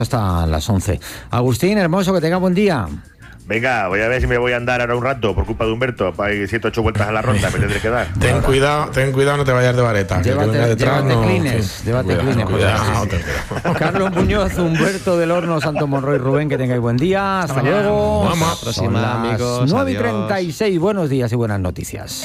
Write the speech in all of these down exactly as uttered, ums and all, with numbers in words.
Hasta las once. Agustín, hermoso, que tenga buen día. Venga, voy a ver si me voy a andar ahora un rato por culpa de Humberto, para ir siete ocho vueltas a la ronda, me tendré que dar. Ten ahora. cuidado, ten cuidado, no te vayas de vareta. Llévate, que detrás, llévate no, clines, llévate clines. Cuidado, ten cuidado. Carlos Muñoz, Humberto del Horno, Santo Monroy, Rubén, que tengáis buen día. Hasta, Hasta luego. Vamos. Hasta la próxima, amigos. nueve y treinta y seis, buenos días y buenas noticias.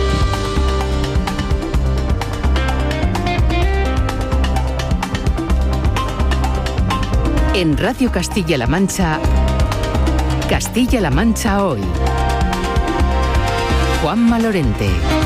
En Radio Castilla-La Mancha, Castilla-La Mancha Hoy. Juanma Lorente.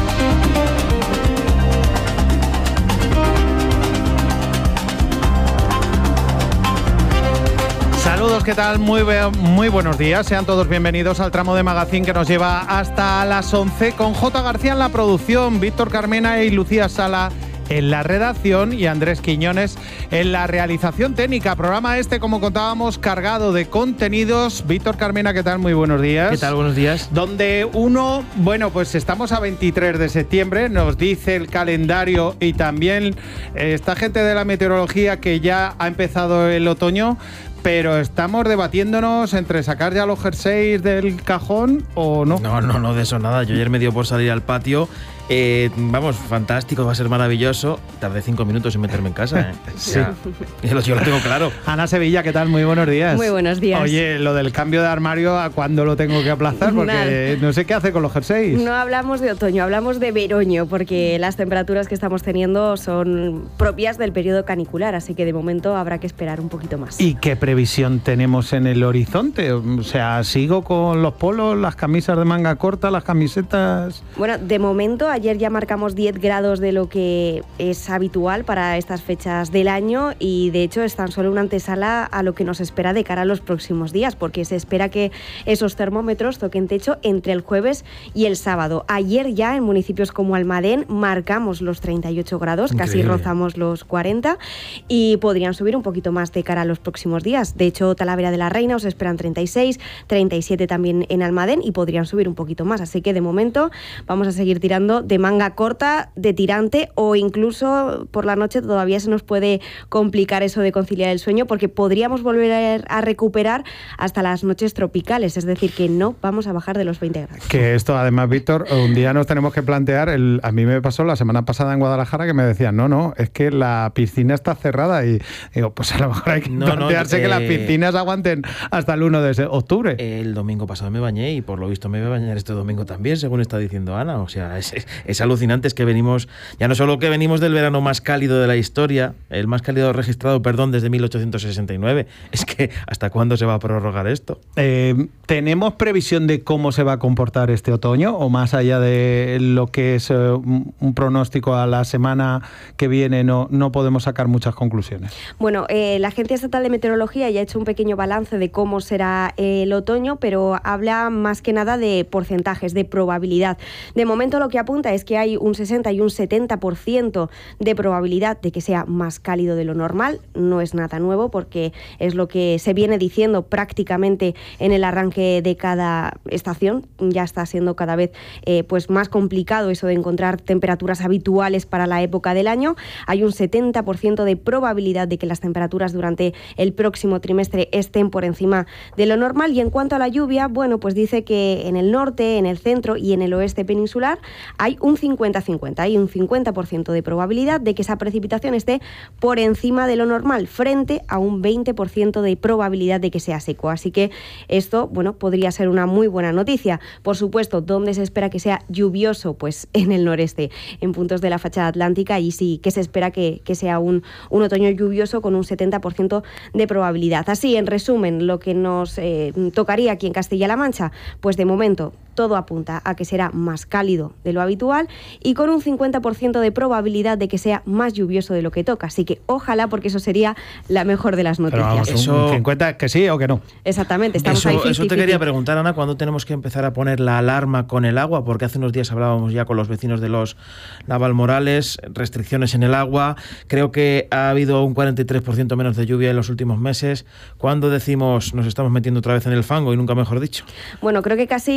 Saludos, ¿qué tal? Muy, muy buenos días. Sean todos bienvenidos al tramo de Magazine que nos lleva hasta las once con J. García en la producción, Víctor Carmena y Lucía Sala en la redacción y Andrés Quiñones en la realización técnica. Programa este, como contábamos, cargado de contenidos. Víctor Carmena, ¿qué tal? Muy buenos días. ¿Qué tal? Buenos días. Donde uno, bueno, pues estamos a veintitrés de septiembre, nos dice el calendario y también eh, esta gente de la meteorología que ya ha empezado el otoño, pero estamos debatiéndonos entre sacar ya los jerseys del cajón o no. No, no, no, de eso nada. Yo ayer me dio por salir al patio. Eh, vamos, fantástico, va a ser maravilloso. Tardé cinco minutos en meterme en casa, ¿eh? Sí. Ya, yo lo tengo claro. Ana Sevilla, ¿qué tal? Muy buenos días. Muy buenos días. Oye, lo del cambio de armario, ¿a cuándo lo tengo que aplazar? Porque Nada. no sé qué hace con los jerseys. No hablamos de otoño, hablamos de veroño, porque las temperaturas que estamos teniendo son propias del periodo canicular, así que de momento habrá que esperar un poquito más. ¿Y qué previsión tenemos en el horizonte? O sea, ¿sigo con los polos, las camisas de manga corta, las camisetas? Bueno, de momento, ayer ya marcamos diez grados de lo que es habitual para estas fechas del año y de hecho es tan solo una antesala a lo que nos espera de cara a los próximos días, porque se espera que esos termómetros toquen techo entre el jueves y el sábado. Ayer ya en municipios como Almadén marcamos los treinta y ocho grados, Increíble. Casi rozamos los cuarenta y podrían subir un poquito más de cara a los próximos días. De hecho, Talavera de la Reina os esperan treinta y seis, treinta y siete también en Almadén y podrían subir un poquito más. Así que de momento vamos a seguir tirando de manga corta, de tirante o incluso por la noche todavía se nos puede complicar eso de conciliar el sueño porque podríamos volver a recuperar hasta las noches tropicales, es decir, que no vamos a bajar de los veinte grados. Que esto además, Víctor, un día nos tenemos que plantear, el, a mí me pasó la semana pasada en Guadalajara que me decían, no, no, es que la piscina está cerrada y digo, pues a lo mejor hay que no, plantearse no, eh, que las piscinas aguanten hasta el uno de octubre. El domingo pasado me bañé y por lo visto me voy a bañar este domingo también, según está diciendo Ana, o sea, es, es, es alucinante, es que venimos, ya no solo que venimos del verano más cálido de la historia, el más cálido registrado, perdón, desde mil ochocientos sesenta y nueve, es que ¿hasta cuándo se va a prorrogar esto? Eh, ¿Tenemos previsión de cómo se va a comportar este otoño o más allá de lo que es eh, un pronóstico a la semana que viene no, no podemos sacar muchas conclusiones? Bueno, eh, la Agencia Estatal de Meteorología ya ha hecho un pequeño balance de cómo será el otoño, pero habla más que nada de porcentajes, de probabilidad. De momento lo que apunta es que hay un sesenta y un setenta por ciento de probabilidad de que sea más cálido de lo normal. No es nada nuevo porque es lo que se viene diciendo prácticamente en el arranque de cada estación. Ya está siendo cada vez eh, pues más complicado eso de encontrar temperaturas habituales para la época del año. Hay un setenta por ciento de probabilidad de que las temperaturas durante el próximo trimestre estén por encima de lo normal. Y en cuanto a la lluvia, bueno, pues dice que en el norte, en el centro y en el oeste peninsular hay un cincuenta cincuenta. Hay un cincuenta por ciento de probabilidad de que esa precipitación esté por encima de lo normal, frente a un veinte por ciento de probabilidad de que sea seco. Así que esto, bueno, podría ser una muy buena noticia. Por supuesto, ¿dónde se espera que sea lluvioso? Pues en el noreste, en puntos de la fachada atlántica, y sí que se espera que, que sea un, un otoño lluvioso con un setenta por ciento de probabilidad. Así, en resumen, lo que nos eh, tocaría aquí en Castilla-La Mancha, pues de momento todo apunta a que será más cálido de lo habitual y con un cincuenta por ciento de probabilidad de que sea más lluvioso de lo que toca. Así que ojalá, porque eso sería la mejor de las noticias. Pero vamos, eso, un cincuenta que sí o que no. Exactamente, estamos eso, ahí cincuenta Eso te quería preguntar, Ana, ¿cuándo tenemos que empezar a poner la alarma con el agua? Porque hace unos días hablábamos ya con los vecinos de los Navalmorales, restricciones en el agua. Creo que ha habido un cuarenta y tres por ciento menos de lluvia en los últimos meses. ¿Cuándo decimos nos estamos metiendo otra vez en el fango y nunca mejor dicho? Bueno, creo que casi estamos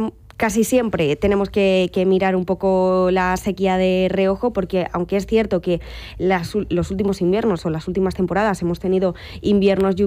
casi siempre tenemos que, que mirar un poco la sequía de reojo, porque aunque es cierto que las, los últimos inviernos o las últimas temporadas hemos tenido inviernos lluviosos,